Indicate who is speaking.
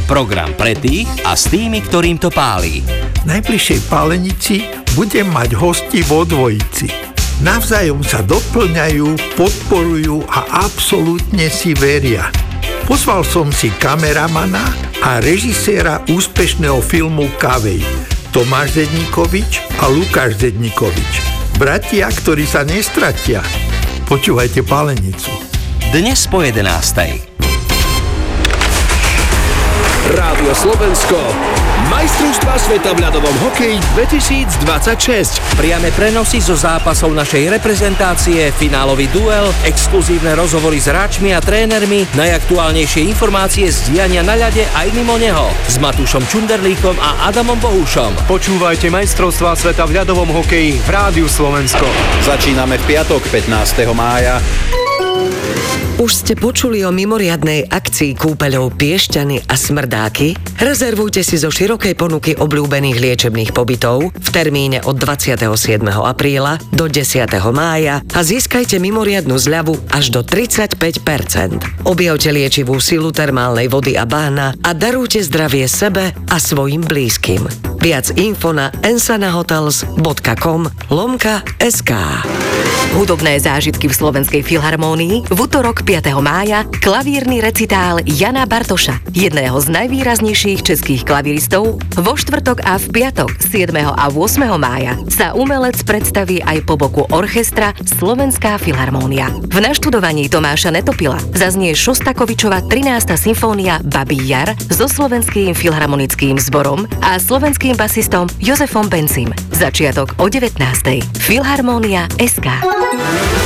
Speaker 1: Program pre tých a s tými, ktorým to pálí.
Speaker 2: V najbližšej pálenici budem mať hosti vo dvojici. Navzájom sa doplňajú, podporujú a absolútne si veria. Pozval som si kameramana a režiséra úspešného filmu Kavej, Tomáš Zedníkovič a Lukáš Zedníkovič. Bratia, ktorí sa nestratia. Počúvajte Pálenicu.
Speaker 1: Dnes po 11:00.
Speaker 3: Rádio Slovensko. Majstrovstvá sveta v ľadovom hokeji 2026.
Speaker 1: Priame prenosy zo zápasov našej reprezentácie, finálový duel, exkluzívne rozhovory s hráčmi a trénermi, najaktuálnejšie informácie z diania na ľade aj mimo neho. S Matúšom Čunderlíkom a Adamom Bohušom.
Speaker 4: Počúvajte Majstrovstvá sveta v ľadovom hokeji v Rádiu Slovensko.
Speaker 5: Začíname v piatok 15. mája.
Speaker 6: Už ste počuli o mimoriadnej akcii kúpeľov Piešťany a Smrdáky? Rezervujte si zo širokej ponuky obľúbených liečebných pobytov v termíne od 27. apríla do 10. mája a získajte mimoriadnu zľavu až do 35%. Objavte liečivú silu termálnej vody a bahna a darujte zdravie sebe a svojim blízkym. Viac info na ensanahotels.com/sk.
Speaker 7: Hudobné zážitky v Slovenskej filharmónii v utorok 5. mája klavírny recitál Jana Bartoša, jedného z najvýraznejších českých klaviristov. Vo štvrtok a v piatok 7. a 8. mája sa umelec predstaví aj po boku orchestra Slovenská filharmónia. V naštudovaní Tomáša Netopila zaznie Šostakovičova 13. symfónia Babí jar so Slovenským filharmonickým zborom a slovenským basistom Jozefom Bencim. Začiatok o 19:00. Filharmónia SK.